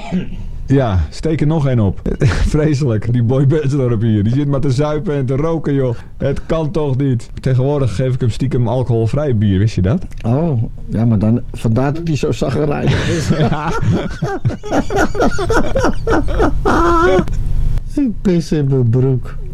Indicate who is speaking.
Speaker 1: Ja, steek er nog één op. Vreselijk, die Boy Bensdorp hier. Die zit maar te zuipen en te roken, joh. Het kan toch niet. Tegenwoordig geef ik hem stiekem alcoholvrij bier, wist je dat?
Speaker 2: Oh, ja, maar dan vandaar dat hij zo zaggerijnig is.
Speaker 1: Ja.
Speaker 2: Ik pis in mijn broek.